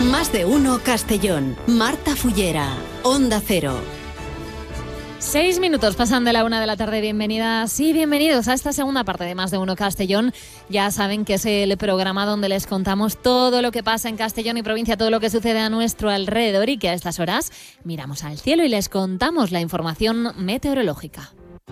Más de uno Castellón. Marta Fullera. Onda Cero. 6 minutos pasan de la 1 de la tarde. Bienvenidas y bienvenidos a esta segunda parte de Más de Uno Castellón. Ya saben que es el programa donde les contamos todo lo que pasa en Castellón y provincia, todo lo que sucede a nuestro alrededor, y que a estas horas miramos al cielo y les contamos la información meteorológica.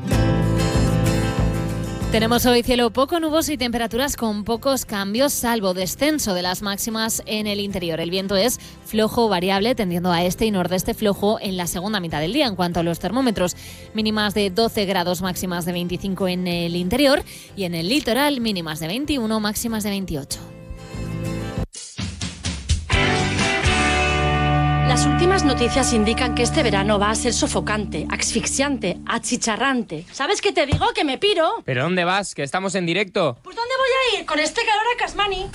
Tenemos hoy cielo poco nuboso y temperaturas con pocos cambios, salvo descenso de las máximas en el interior. El viento es flojo variable, tendiendo a este y nordeste flojo en la segunda mitad del día. En cuanto a los termómetros, mínimas de 12 grados, máximas de 25 en el interior, y en el litoral mínimas de 21, máximas de 28. Las últimas noticias indican que este verano va a ser sofocante, asfixiante, achicharrante. ¿Sabes qué te digo? ¡Que me piro! ¿Pero dónde vas? Que estamos en directo. ¿Pues dónde voy a ir? Con este calor a Casmani.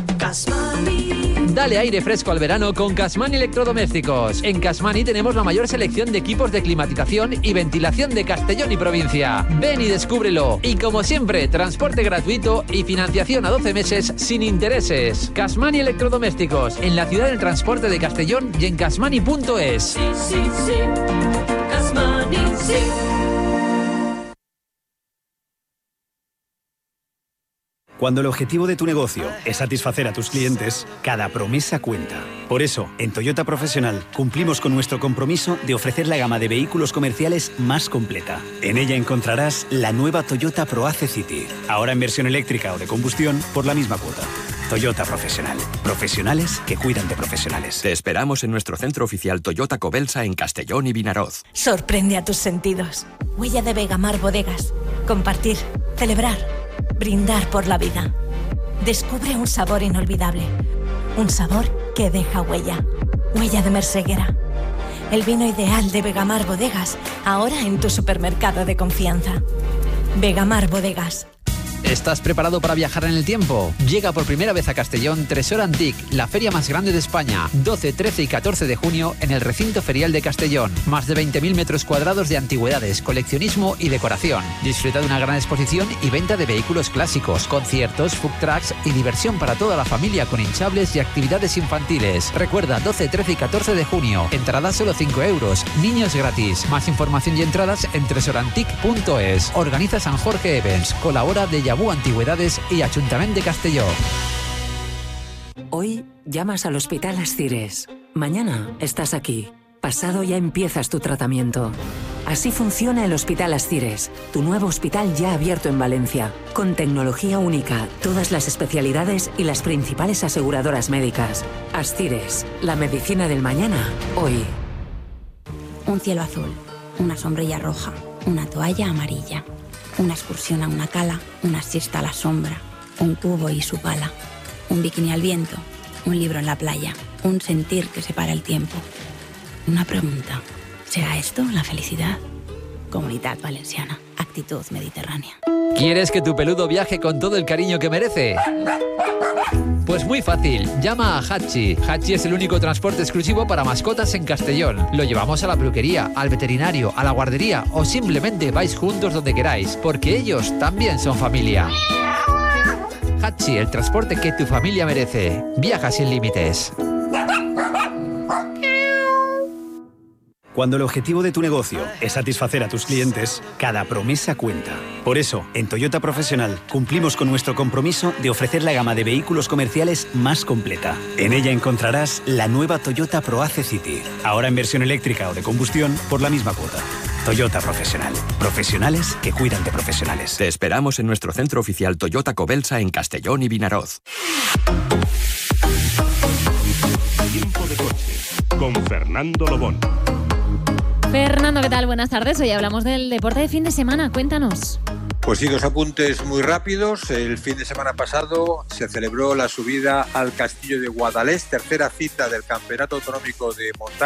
Dale aire fresco al verano con Casmani Electrodomésticos. En Casmani tenemos la mayor selección de equipos de climatización y ventilación de Castellón y provincia. Ven y descúbrelo. Y como siempre, transporte gratuito y financiación a 12 meses sin intereses. Casmani Electrodomésticos, en la ciudad del transporte de Castellón y en casmani.es. Sí, sí, sí. Casmani, sí. Cuando el objetivo de tu negocio es satisfacer a tus clientes, cada promesa cuenta. Por eso, en Toyota Profesional cumplimos con nuestro compromiso de ofrecer la gama de vehículos comerciales más completa. En ella encontrarás la nueva Toyota ProAce City, ahora en versión eléctrica o de combustión por la misma cuota. Toyota Profesional. Profesionales que cuidan de profesionales. Te esperamos en nuestro centro oficial Toyota Cobelsa en Castellón y Vinaroz. Sorprende a tus sentidos. Huella de Vegamar Bodegas. Compartir, celebrar, brindar por la vida. Descubre un sabor inolvidable. Un sabor que deja huella. Huella de Merseguera. El vino ideal de Vegamar Bodegas, ahora en tu supermercado de confianza. Vegamar Bodegas. ¿Estás preparado para viajar en el tiempo? Llega por primera vez a Castellón Tresor Antic, la feria más grande de España. 12, 13 y 14 de junio en el recinto ferial de Castellón. Más de 20.000 metros cuadrados de antigüedades, coleccionismo y decoración. Disfruta de una gran exposición y venta de vehículos clásicos, conciertos, food trucks y diversión para toda la familia con hinchables y actividades infantiles. Recuerda, 12, 13 y 14 de junio. Entradas solo 5 euros. Niños gratis. Más información y entradas en tresorantic.es. Organiza San Jorge Events. Colabora de Yabú Antigüedades y Ayuntamiento de Castelló. Hoy llamas al Hospital Ascires. Mañana estás aquí. Pasado ya empiezas tu tratamiento. Así funciona el Hospital Ascires, tu nuevo hospital ya abierto en Valencia, con tecnología única, todas las especialidades y las principales aseguradoras médicas. Ascires, la medicina del mañana, hoy. Un cielo azul, una sombrilla roja, una toalla amarilla. Una excursión a una cala, una siesta a la sombra, un cubo y su pala, un bikini al viento, un libro en la playa, un sentir que separa el tiempo. Una pregunta, ¿será esto la felicidad? Comunidad Valenciana, actitud mediterránea. ¿Quieres que tu peludo viaje con todo el cariño que merece? Pues muy fácil, llama a Hachi. Hachi es el único transporte exclusivo para mascotas en Castellón. Lo llevamos a la peluquería, al veterinario, a la guardería o simplemente vais juntos donde queráis, porque ellos también son familia. Hachi, el transporte que tu familia merece. Viaja sin límites. Cuando el objetivo de tu negocio es satisfacer a tus clientes, cada promesa cuenta. Por eso, en Toyota Profesional cumplimos con nuestro compromiso de ofrecer la gama de vehículos comerciales más completa. En ella encontrarás la nueva Toyota ProAce City, ahora en versión eléctrica o de combustión por la misma cuota. Toyota Profesional. Profesionales que cuidan de profesionales. Te esperamos en nuestro centro oficial Toyota Cobelsa en Castellón y Vinaroz. Tiempo de coches con Fernando Lobón. Fernando, ¿qué tal? Buenas tardes. Hoy hablamos del deporte de fin de semana. Cuéntanos. Pues sí, dos apuntes muy rápidos. El fin de semana pasado se celebró la subida al Castillo de Guadalest, tercera cita del Campeonato Autonómico de Montaña.